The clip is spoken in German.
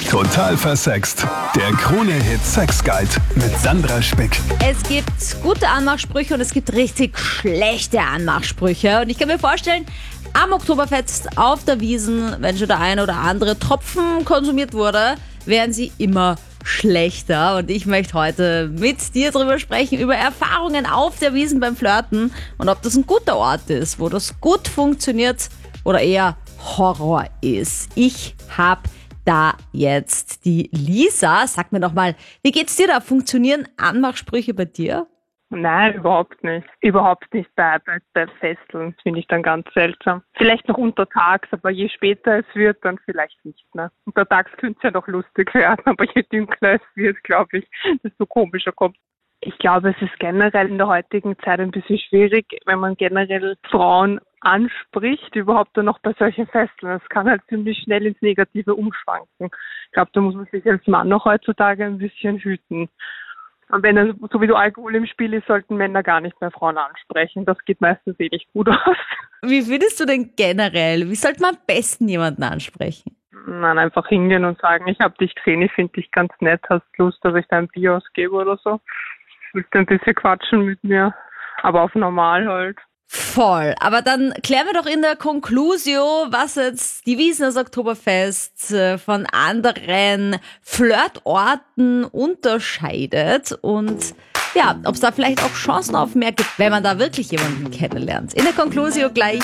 Total versext. Der Krone-Hit Sex Guide mit Sandra Spick. Es gibt gute Anmachsprüche und es gibt richtig schlechte Anmachsprüche. Und ich kann mir vorstellen, am Oktoberfest auf der Wiesn, wenn schon der ein oder andere Tropfen konsumiert wurde, werden sie immer schlechter. Und ich möchte heute mit dir drüber sprechen, über Erfahrungen auf der Wiesn beim Flirten und ob das ein guter Ort ist, wo das gut funktioniert oder eher Horror ist. Ich habe da jetzt die Lisa. Sag mir doch mal, wie geht's dir da? Funktionieren Anmachsprüche bei dir? Nein, überhaupt nicht. Überhaupt nicht bei Festeln. Das finde ich dann ganz seltsam. Vielleicht noch untertags, aber je später es wird, dann vielleicht nicht mehr. Untertags könnte es ja noch lustig werden, aber je dunkler es wird, glaube ich, desto komischer kommt. Ich glaube, es ist generell in der heutigen Zeit ein bisschen schwierig, wenn man generell Frauen anspricht, überhaupt dann noch bei solchen Festeln. Das kann halt ziemlich schnell ins Negative umschwanken. Ich glaube, da muss man sich als Mann noch heutzutage ein bisschen hüten. Und wenn dann sowieso Alkohol im Spiel ist, sollten Männer gar nicht mehr Frauen ansprechen. Das geht meistens eh nicht gut aus. Wie findest du denn generell? Wie sollte man am besten jemanden ansprechen? Nein, einfach hingehen und sagen, ich habe dich gesehen, ich finde dich ganz nett, hast Lust, dass ich dein Bier ausgebe oder so. Willst du ein bisschen quatschen mit mir, aber auf normal halt. Voll. Aber dann klären wir doch in der Conclusio, was jetzt die Wiesn, das Oktoberfest von anderen Flirtorten unterscheidet und ja, ob es da vielleicht auch Chancen auf mehr gibt, wenn man da wirklich jemanden kennenlernt. In der Conclusio gleich.